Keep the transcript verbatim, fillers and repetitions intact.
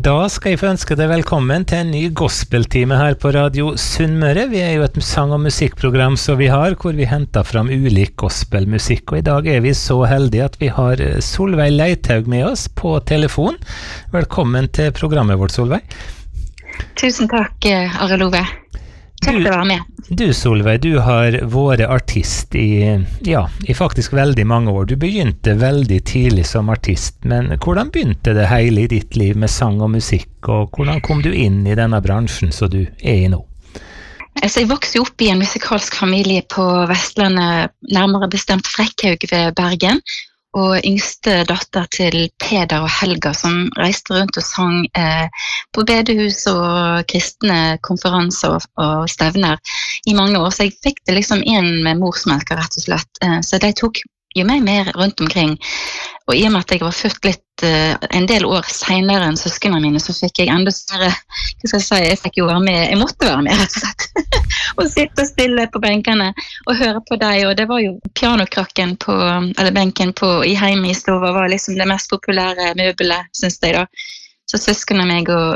Da skal jeg få ønske deg velkommen til en ny gospeltime her på Radio Sunnmøre. Vi er jo et sang- og musikkprogram som vi har, hvor vi henter fram ulik gospelmusikk. Og i dag er vi så heldige at vi har Solveig Leithaug med oss på telefon. Velkommen til programmet vårt, Solveig. Tusen takk, Are Love. Takk for å være med. Du, Solveig, du har vært artist i, ja, i faktisk veldig mange år. Du begynte veldig tidlig som artist, men hvordan begynte det hele i ditt liv med sang og musikk, og hvordan kom du inn i denne bransjen som du er i nå? Altså, jeg vokste opp i en musikalsk familie på Vestlandet, nærmere bestemt Frekkhaug ved Bergen, og yngste datter til Peder og Helga, som reiste rundt og sang eh, på bedehus og kristne konferanser og, og stevner i mange år. Så jeg fikk det liksom inn med morsmelker, rett og slett. Eh, så de tok jo meg mer rundt omkring. Og i og med at jeg var født litt uh, en del år senere enn søskene mine, så fikk jeg enda større, hva skal jeg si, jeg fikk jo være med, jeg måtte være med, rett og slett. Og sitte stille på benkene og høre på deg, og det var jo pianokrakken på, eller benken på, i heime i stova var liksom det mest populære møbelet, synes jeg da. Så søskene meg og